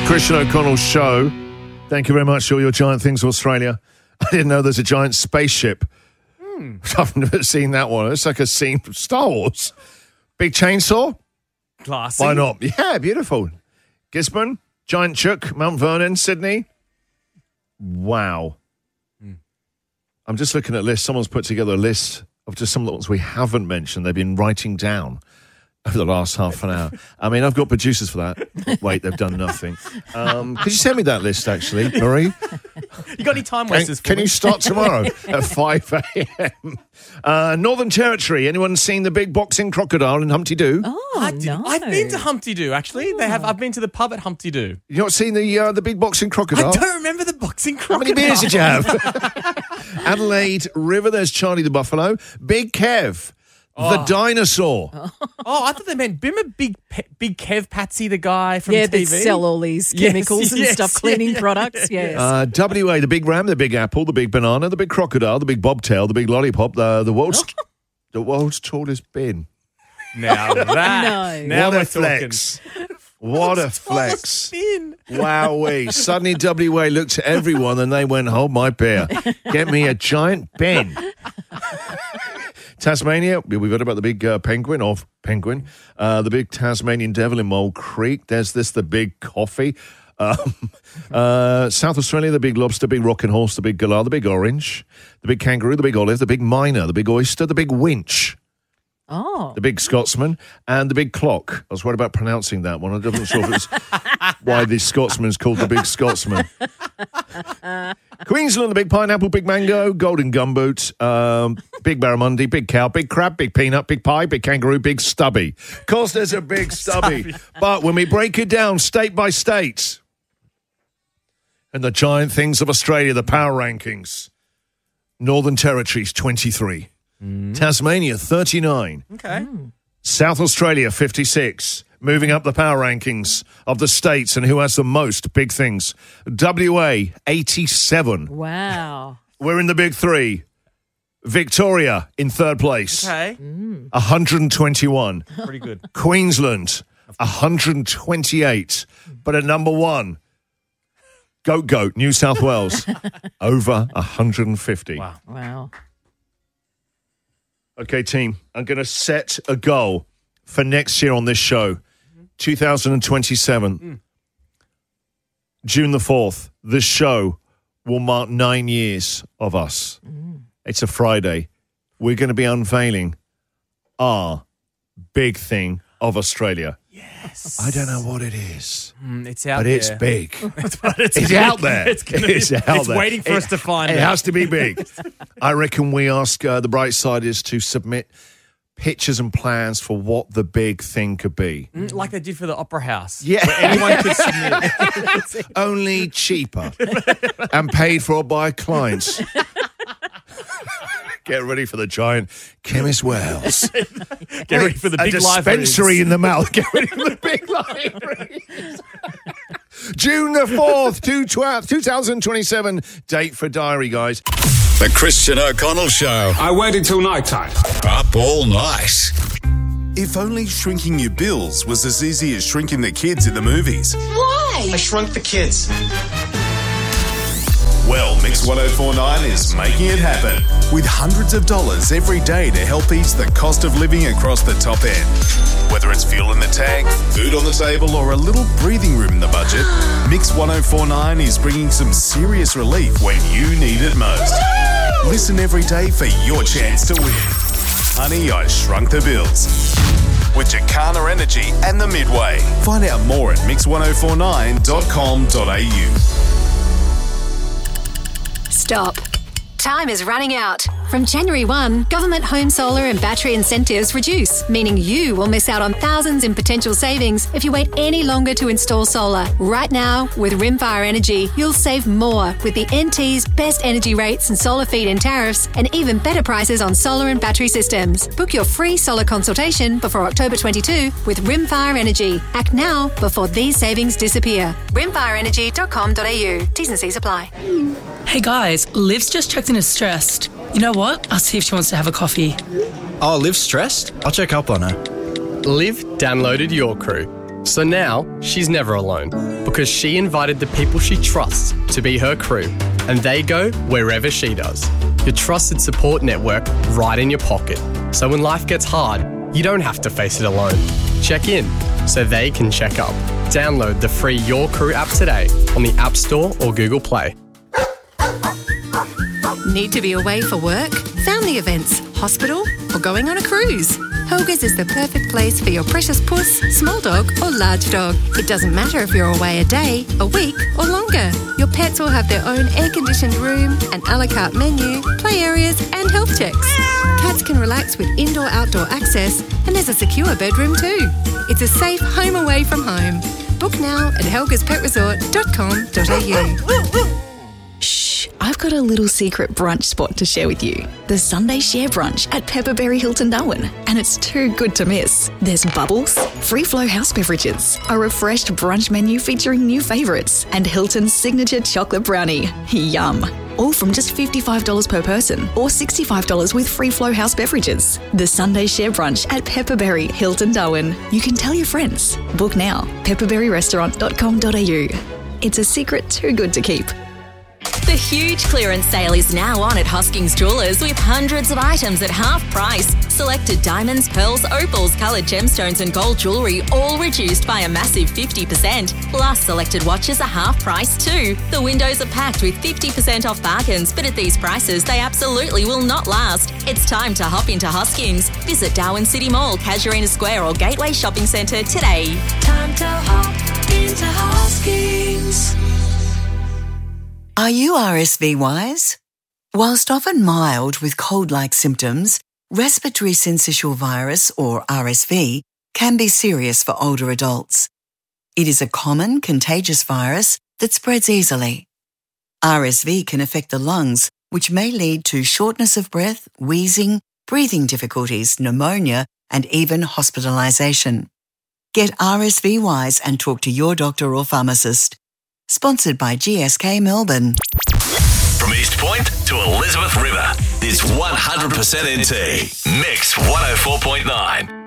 Christian O'Connell Show. Thank you very much for your Giant Things Australia. I didn't know there's a giant spaceship. I've never seen that one. It's like a scene from Star Wars. Big chainsaw? Classy. Why not? Yeah, beautiful. Gisborne, Giant Chook, Mount Vernon, Sydney. Wow. I'm just looking at a list. Someone's put together a list of just some of the ones we haven't mentioned. They've been writing down over the last half an hour. I mean, I've got producers for that. Wait, they've done nothing. Could you send me that list, actually, Marie? You got any time wasters for Can me? you start tomorrow at 5 a.m? Northern Territory. Anyone seen the big boxing crocodile in Humpty Doo? Oh, no. I've been to Humpty Doo, actually. I've been to the pub at Humpty Doo. You not seen the big boxing crocodile? I don't remember the boxing How crocodile. many beers did you have? Adelaide River, there's Charlie the Buffalo. Big Kev, the dinosaur. Oh, I thought they meant remember Big Kev Patsy, the guy from Yeah, TV? they sell all these chemicals and yes, stuff, cleaning yeah. products. Yes. WA, the big ram, the big apple, the big banana, the big crocodile, the big bobtail, the big lollipop, the world's tallest bin. Now that. No. Now What we're a flex. What a flex. Spin. Wowee. Suddenly WA looked at everyone and they went, hold my beer. Get me a giant bin. Tasmania, we've heard about the big penguin, the big Tasmanian devil in Mole Creek. There's the big coffee. South Australia, the big lobster, big rocking horse, the big galah, the big orange, the big kangaroo, the big olive, the big myna, the big oyster, the big winch. Oh. The big Scotsman and the big clock. I was worried about pronouncing that one. I wasn't sure if it's why the Scotsman's called the big Scotsman. Queensland, the big pineapple, big mango, golden gumboot, big barramundi, big cow, big crab, big peanut, big pie, big kangaroo, big stubby. Of course, there's a big stubby. But when we break it down state by state, and the giant things of Australia, the power rankings, Northern Territories, 23. Tasmania, 39. Okay. South Australia, 56. Moving up the power rankings of the states and who has the most big things. WA, 87. Wow. We're in the big three. Victoria in third place. Okay. 121. Pretty good. Queensland, 128. But at number one, Goat, New South Wales, over 150. Wow. Okay, team, I'm going to set a goal for next year on this show, 2027. June the 4th, this show will mark 9 years of us. It's a Friday. We're going to be unveiling our big thing of Australia. Yes. I don't know what it is, It's out but there. it's big. It's It's out there. It's waiting for us to find it. It has to be big. I reckon we ask the Bright Siders to submit pictures and plans for what the big thing could be. Like they did for the Opera House. Yeah. Where anyone could submit. Only cheaper and paid for by clients. Get ready for the giant Chemist Warehouse. Get ready for the big A dispensary libraries. in the mouth. Get ready for the big library. June the 4th, 2027. Date for diary, guys. The Christian O'Connell Show. I waited till night time. Up all night. If only shrinking your bills was as easy as shrinking the kids in the movies. Why? I shrunk the kids. Well, Mix 1049 is making it happen with hundreds of dollars every day to help ease the cost of living across the top end. Whether it's fuel in the tank, food on the table, or a little breathing room in the budget, Mix 1049 is bringing some serious relief when you need it most. Listen every day for your chance to win. Honey, I Shrunk the Bills. With Jacana Energy and the Midway. Find out more at mix1049.com.au. Stop. Time is running out. From January 1, government home solar and battery incentives reduce, meaning you will miss out on thousands in potential savings if you wait any longer to install solar. Right now, with Rimfire Energy, you'll save more with the NT's best energy rates and solar feed-in tariffs and even better prices on solar and battery systems. Book your free solar consultation before October 22 with Rimfire Energy. Act now before these savings disappear. rimfireenergy.com.au. T's and C's apply. Hey guys, Liv's just checked in as stressed. You know what? I'll see if she wants to have a coffee. Oh, Liv's stressed? I'll check up on her. Liv downloaded your crew. So now, she's never alone because she invited the people she trusts to be her crew, and they go wherever she does. Your trusted support network right in your pocket. So when life gets hard, you don't have to face it alone. Check in so they can check up. Download the free Your Crew app today on the App Store or Google Play. Need to be away for work, family events, hospital, or going on a cruise? Helga's is the perfect place for your precious puss, small dog, or large dog. It doesn't matter if you're away a day, a week, or longer. Your pets will have their own air-conditioned room, an a la carte menu, play areas, and health checks. Cats can relax with indoor-outdoor access, and there's a secure bedroom too. It's a safe home away from home. Book now at helgaspetrresort.com.au. Shh, I've got a little secret brunch spot to share with you. The Sunday Share Brunch at Pepperberry Hilton Darwin. And it's too good to miss. There's bubbles, free flow house beverages, a refreshed brunch menu featuring new favourites, and Hilton's signature chocolate brownie. Yum. All from just $55 per person or $65 with free flow house beverages. The Sunday Share Brunch at Pepperberry Hilton Darwin. You can tell your friends. Book now. pepperberryrestaurant.com.au. It's a secret too good to keep. The huge clearance sale is now on at Hoskings Jewellers with hundreds of items at half price. Selected diamonds, pearls, opals, coloured gemstones and gold jewellery all reduced by a massive 50%. Plus selected watches are half price too. The windows are packed with 50% off bargains, but at these prices they absolutely will not last. It's time to hop into Hoskings. Visit Darwin City Mall, Casuarina Square or Gateway Shopping Centre today. Time to hop into Hoskings. Are you RSV wise? Whilst often mild with cold-like symptoms, respiratory syncytial virus, or RSV, can be serious for older adults. It is a common contagious virus that spreads easily. RSV can affect the lungs, which may lead to shortness of breath, wheezing, breathing difficulties, pneumonia, and even hospitalisation. Get RSV wise and talk to your doctor or pharmacist. Sponsored by GSK Melbourne. From East Point to Elizabeth River, it's 100% NT. Mix 104.9.